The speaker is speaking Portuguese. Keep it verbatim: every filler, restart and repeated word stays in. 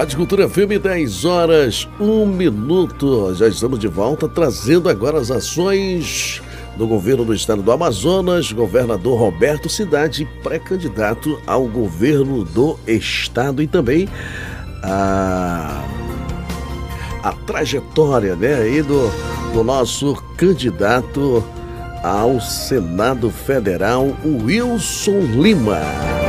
Rádio Cultura F M, dez horas, um minuto. Já estamos de volta, trazendo agora as ações do governo do estado do Amazonas. Governador Roberto Cidade, pré-candidato ao governo do estado, e também a, a trajetória, né, aí do, do nosso candidato ao Senado Federal, Wilson Lima.